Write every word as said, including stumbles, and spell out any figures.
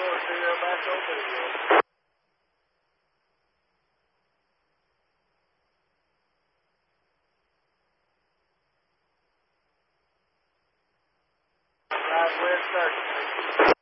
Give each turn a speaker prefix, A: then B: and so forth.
A: door, see they're back open again. Right, west thirty.